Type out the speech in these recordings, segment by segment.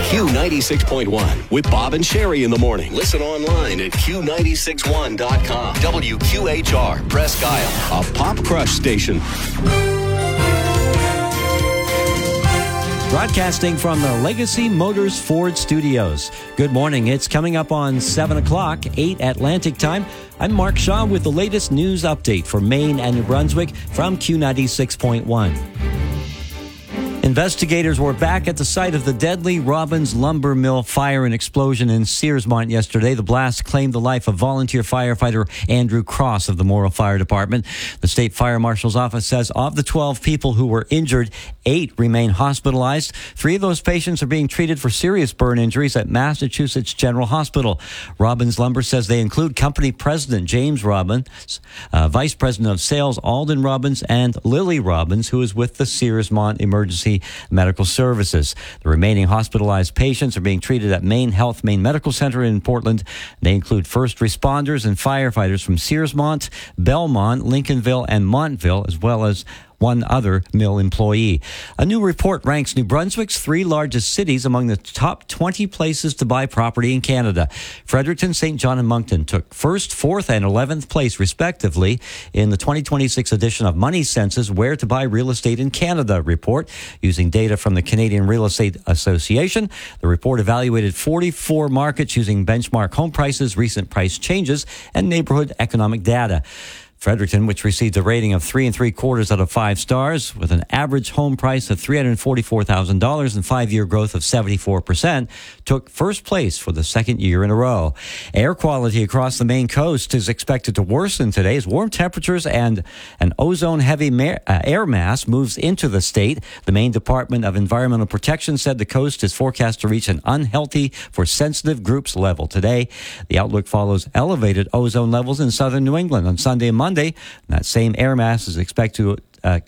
Q96.1 with Bob and Sherry in the morning. Listen online at Q961.com. WQHR, Presque Isle, a Pop Crush station. Broadcasting from the Legacy Motors Ford Studios. Good morning. It's coming up on 7 o'clock, 8 Atlantic time. I'm Mark Shaw with the latest news update for Maine and New Brunswick from Q96.1. Investigators were back at the site of the deadly Robbins Lumber Mill fire and explosion in Searsmont yesterday. The blast claimed the life of volunteer firefighter Andrew Cross of the Morrill Fire Department. The state fire marshal's office says of the 12 people who were injured, 8 remain hospitalized. 3 of those patients are being treated for serious burn injuries at Massachusetts General Hospital. Robbins Lumber says they include company president James Robbins, vice president of sales Alden Robbins, and Lily Robbins, who is with the Searsmont Emergency Medical Services. The remaining hospitalized patients are being treated at Maine Medical Center in Portland. They include first responders and firefighters from Searsmont, Belmont, Lincolnville, and Montville, as well as one other mill employee. A new report ranks New Brunswick's 3 largest cities among the top 20 places to buy property in Canada. Fredericton, St. John, and Moncton took 1st, 4th, and 11th place, respectively, in the 2026 edition of Money Sense's Where to Buy Real Estate in Canada report. Using data from the Canadian Real Estate Association, the report evaluated 44 markets using benchmark home prices, recent price changes, and neighborhood economic data. Fredericton, which received a rating of 3 3/4 out of 5 stars, with an average home price of $344,000 and 5-year growth of 74%, took first place for the 2nd year in a row. Air quality across the Maine coast is expected to worsen today as warm temperatures and an ozone-heavy air mass moves into the state. The Maine Department of Environmental Protection said the coast is forecast to reach an unhealthy for sensitive groups level today. The outlook follows elevated ozone levels in southern New England on Sunday and Monday. That same air mass is expected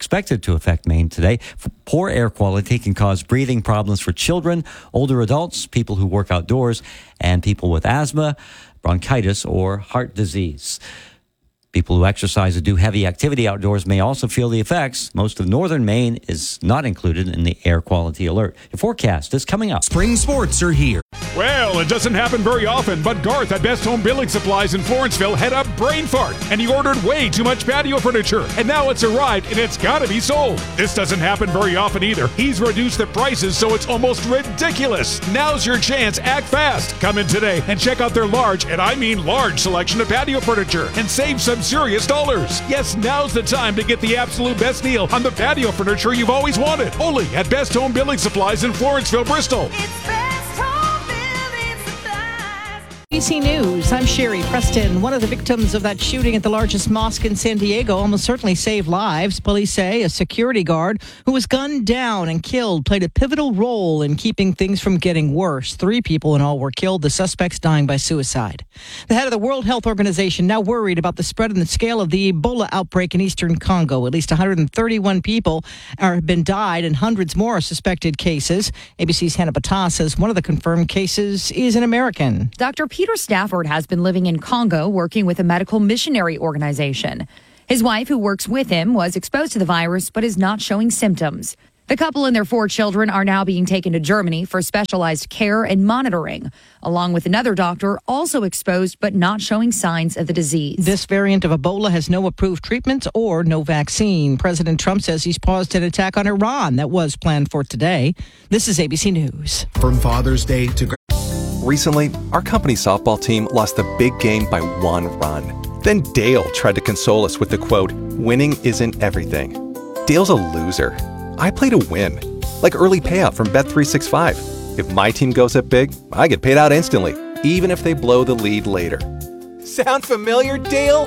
to affect Maine today. Poor air quality can cause breathing problems for children, older adults, people who work outdoors, and people with asthma, bronchitis, or heart disease. People who exercise or do heavy activity outdoors may also feel the effects. Most of northern Maine is not included in the air quality alert. Your forecast is coming up. Spring sports are here. Well, it doesn't happen very often, but Garth at Best Home Building Supplies in Florenceville had a brain fart, and he ordered way too much patio furniture, and now it's arrived, and it's got to be sold. This doesn't happen very often either. He's reduced the prices, so it's almost ridiculous. Now's your chance. Act fast. Come in today and check out their large, and I mean large, selection of patio furniture, and save some serious dollars. Yes, now's the time to get the absolute best deal on the patio furniture you've always wanted. Only at Best Home Building Supplies in Florenceville, Bristol. It's Best Home Building Supplies. ABC News, I'm Sherry Preston. One of the victims of that shooting at the largest mosque in San Diego almost certainly saved lives. Police say a security guard who was gunned down and killed played a pivotal role in keeping things from getting worse. 3 people in all were killed, the suspects dying by suicide. The head of the World Health Organization now worried about the spread and the scale of the Ebola outbreak in eastern Congo. At least 131 people have been died and hundreds more are suspected cases. ABC's Hannah Batas says one of the confirmed cases is an American. Dr. Peter Stafford has been living in Congo working with a medical missionary organization. His wife, who works with him, was exposed to the virus but is not showing symptoms. The couple and their 4 children are now being taken to Germany for specialized care and monitoring, along with another doctor also exposed but not showing signs of the disease. This variant of Ebola has no approved treatments or no vaccine. President Trump says he's paused an attack on Iran that was planned for today. This is ABC News. From Father's Day to... Recently, our company softball team lost the big game by 1 run. Then Dale tried to console us with the quote, "Winning isn't everything." Dale's a loser. I play to win, like early payout from Bet365. If my team goes up big, I get paid out instantly, even if they blow the lead later. Sound familiar, Dale?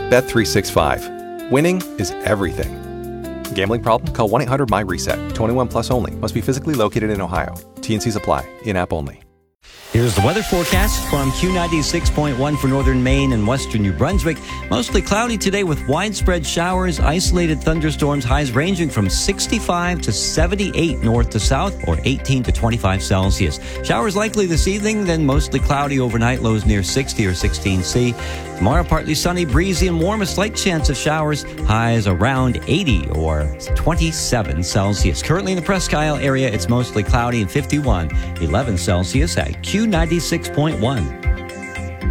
Bet365. Winning is everything. Gambling problem? Call 1-800-MY-RESET. 21 plus only. Must be physically located in Ohio. T&Cs apply. In-app only. Here's the weather forecast from Q96.1 for northern Maine and western New Brunswick. Mostly cloudy today with widespread showers, isolated thunderstorms, highs ranging from 65 to 78 north to south or 18 to 25 Celsius. Showers likely this evening, then mostly cloudy overnight, lows near 60 or 16 C. Tomorrow, partly sunny, breezy, and warm. A slight chance of showers, highs around 80 or 27 Celsius. Currently in the Presque Isle area, it's mostly cloudy and 11 Celsius at Q96.1.